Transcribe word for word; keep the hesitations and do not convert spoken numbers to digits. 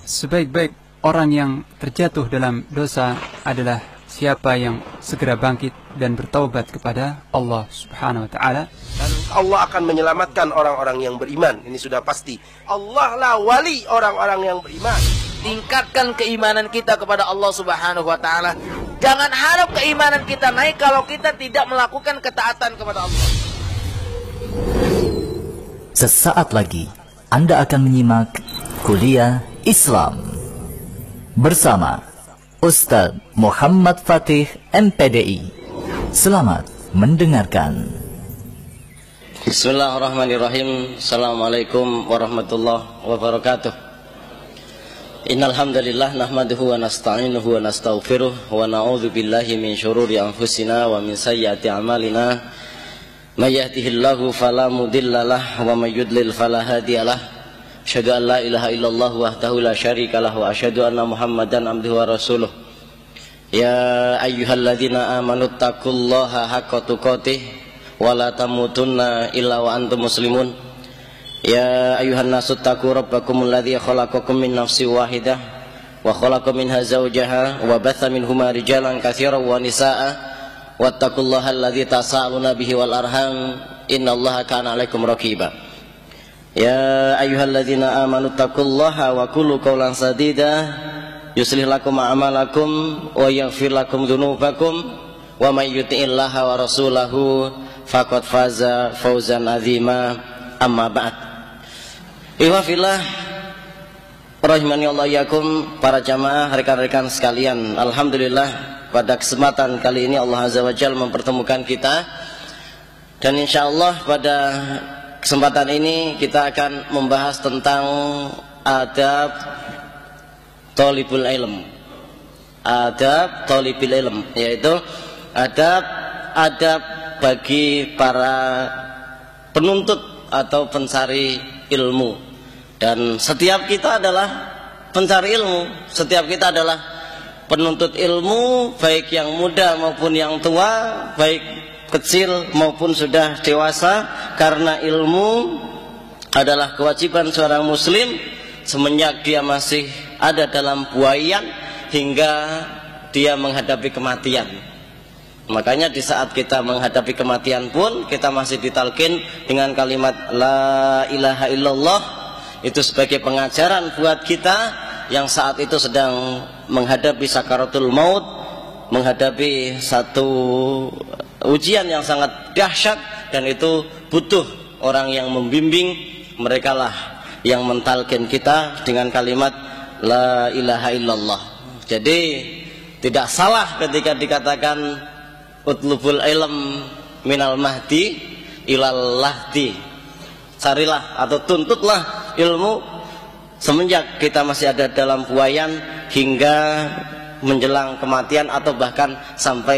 Sebaik-baik orang yang terjatuh dalam dosa adalah siapa yang segera bangkit dan bertaubat kepada Allah Subhanahu wa taala. Dan Allah akan menyelamatkan orang-orang yang beriman. Ini sudah pasti. Allah lah wali orang-orang yang beriman. Tingkatkan keimanan kita kepada Allah Subhanahu wa taala. Jangan harap keimanan kita naik kalau kita tidak melakukan ketaatan kepada Allah. Sesaat lagi Anda akan menyimak Kuliah Islam bersama Ustaz Muhammad Fatih M P D I. Selamat mendengarkan. Bismillahirrahmanirrahim. Assalamualaikum warahmatullahi wabarakatuh. Innal hamdalillah nahmaduhu wa nasta'inuhu wa nastaghfiruh wa na'udzu billahi min syururi anfusina wa min sayyiati a'malina. May yahdihillahu fala mudhillalah wa may yudlil fala hadiyalah. Asyhadu an la ilaha illallah wahdahu la syarikalah wa asyhadu anna Muhammadan abduhu wa rasuluh. Ya ayyuhalladzina amanu taqullaha haqqa tuqatih wa la tamutunna illa wa antum muslimun. Ya ayuhan nasu taqu rabbakumul ladzi khalaqakum min nafsin wahidah wa khalaqa minha zawjaha wa batha minhuma rijalan katsiran wa nisaa'a wattaqullaha alladzi tasaaluna bihi wal arham innallaha kana 'alaikum raqiba. Ya ayyuhalladzina amanu taqullaha wa qulu qawlan sadida yuslih lakum a'malakum wa yaghfir lakum dzunubakum wa may yuti'illaha wa rasulahu faqad faza fawzan 'azima. Amma ba'd. Ihwafillah rahimani Allah yakum, para jamaah, rekan-rekan sekalian. Alhamdulillah pada kesempatan kali ini Allah Azza wa Jalla mempertemukan kita. Dan insyaallah pada kesempatan ini kita akan membahas tentang adab thalibul ilm. Adab thalibul ilm, yaitu adab adab bagi para penuntut atau pencari ilmu. Dan setiap kita adalah pencari ilmu, setiap kita adalah penuntut ilmu, baik yang muda maupun yang tua, baik kecil maupun sudah dewasa, karena ilmu adalah kewajiban seorang muslim semenjak dia masih ada dalam buayan hingga dia menghadapi kematian. Makanya di saat kita menghadapi kematian pun kita masih ditalkin dengan kalimat la ilaha illallah. Itu sebagai pengajaran buat kita yang saat itu sedang menghadapi sakaratul maut, menghadapi satu ujian yang sangat dahsyat, dan itu butuh orang yang membimbing. Mereka lah yang mentalkin kita dengan kalimat la ilaha illallah. Jadi tidak salah ketika dikatakan utlubul ilm minal mahdi ilal lahdi. Carilah atau tuntutlah ilmu semenjak kita masih ada dalam buayan hingga menjelang kematian atau bahkan sampai